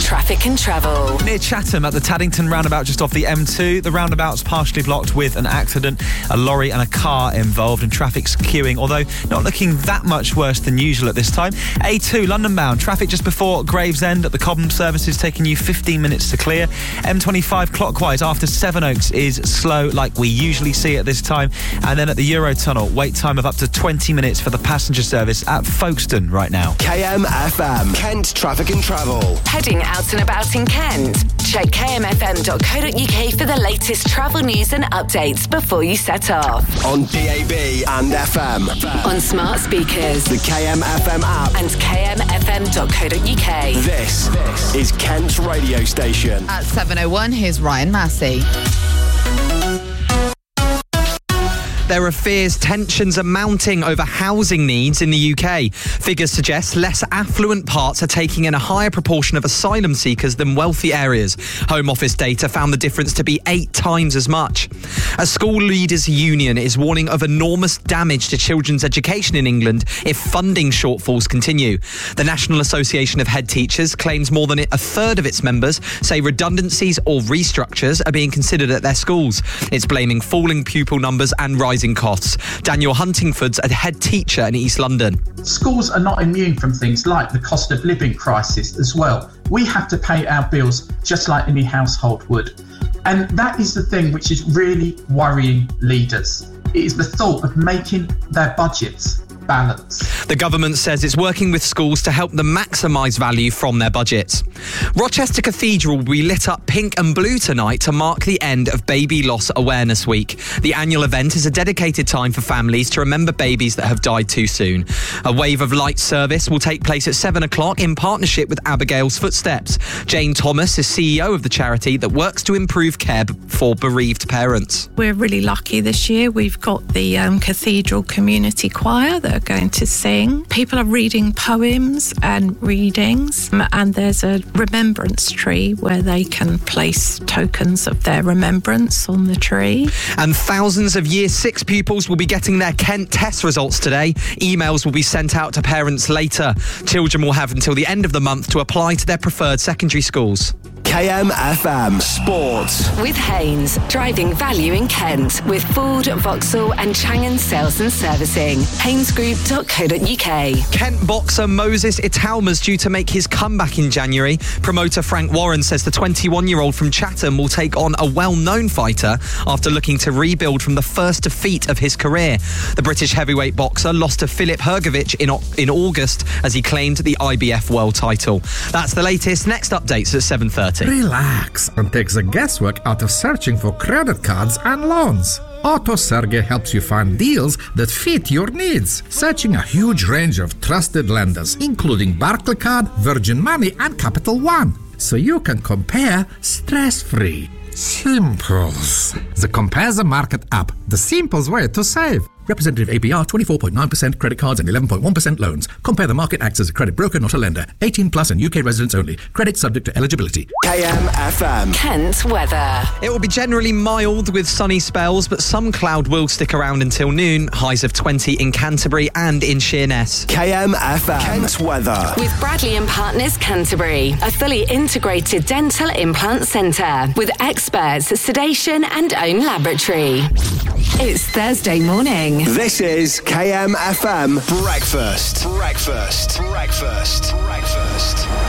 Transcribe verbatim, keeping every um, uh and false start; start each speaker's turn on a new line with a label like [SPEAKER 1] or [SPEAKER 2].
[SPEAKER 1] Traffic and Travel.
[SPEAKER 2] Near Chatham at the Taddington roundabout just off the M two. The roundabout's partially blocked with an accident. A lorry and a car involved and traffic's queuing, although not looking that much worse than usual at this time. A two, London bound. Traffic just before Gravesend at the Cobham services taking you fifteen minutes to clear. M twenty-five clockwise after Sevenoaks is slow like we usually see at this time. And then at the Eurotunnel, wait time of up to twenty minutes for the passenger service at Folkestone right now.
[SPEAKER 3] K M F M, Kent Traffic and Travel.
[SPEAKER 1] Heading out and about in Kent? Check k m f m dot co dot u k for the latest travel news and updates before you set off.
[SPEAKER 3] On D A B and F M.
[SPEAKER 1] On smart speakers.
[SPEAKER 3] The K M F M app.
[SPEAKER 1] And k m f m dot co dot u k.
[SPEAKER 3] This, this is Kent's radio station.
[SPEAKER 4] At seven oh one, here's Ryan Massey.
[SPEAKER 5] There are fears tensions are mounting over housing needs in the U K. Figures suggest less affluent parts are taking in a higher proportion of asylum seekers than wealthy areas. Home Office data found the difference to be eight times as much. A school leaders union is warning of enormous damage to children's education in England if funding shortfalls continue. The National Association of Head Teachers claims more than a third of its members say redundancies or restructures are being considered at their schools. It's blaming falling pupil numbers and rising costs. Daniel Huntingford's a head teacher in East London.
[SPEAKER 6] Schools are not immune from things like the cost of living crisis as well. We have to pay our bills just like any household would. And that is the thing which is really worrying leaders. It is the thought of making their budgets balance.
[SPEAKER 5] The government says it's working with schools to help them maximise value from their budgets. Rochester Cathedral will be lit up pink and blue tonight to mark the end of Baby Loss Awareness Week. The annual event is a dedicated time for families to remember babies that have died too soon. A wave of light service will take place at seven o'clock in partnership with Abigail's Footsteps. Jane Thomas is C E O of the charity that works to improve care for bereaved parents.
[SPEAKER 7] We're really lucky this year. We've got the um, Cathedral Community Choir that are going to sing. People are reading poems and readings, and there's a remembrance tree where they can place tokens of their remembrance on the tree.
[SPEAKER 5] And thousands of Year six pupils will be getting their Kent test results today. Emails will be sent out to parents later. Children will have until the end of the month to apply to their preferred secondary schools.
[SPEAKER 3] K M F M Sports.
[SPEAKER 1] With Haynes, driving value in Kent. With Ford, Vauxhall and Changan Sales and Servicing. haynes group dot co dot u k.
[SPEAKER 5] Kent boxer Moses Italma's due to make his comeback in January. Promoter Frank Warren says the twenty-one-year-old from Chatham will take on a well-known fighter after looking to rebuild from the first defeat of his career. The British heavyweight boxer lost to Filip Hrgovic in, in August as he claimed the I B F world title. That's the latest. Next updates at seven thirty.
[SPEAKER 8] Relax and take the guesswork out of searching for credit cards and loans. AutoSerge helps you find deals that fit your needs, searching a huge range of trusted lenders, including Barclaycard, Virgin Money, and Capital One, so you can compare stress-free. Simples. The Compare the Market app, the simplest way to save. Representative A P R twenty-four point nine percent credit cards and eleven point one percent loans. Compare the Market acts as a credit broker, not a lender. eighteen plus and U K residents only. Credit subject to eligibility.
[SPEAKER 3] K M F M.
[SPEAKER 1] Kent weather.
[SPEAKER 5] It will be generally mild with sunny spells, but some cloud will stick around until noon. Highs of twenty in Canterbury and in Sheerness.
[SPEAKER 3] K M F M. Kent weather.
[SPEAKER 1] With Bradley and Partners Canterbury, a fully integrated dental implant centre with experts, sedation and own laboratory. It's Thursday morning.
[SPEAKER 3] This is K M F M Breakfast. Breakfast. Breakfast. Breakfast.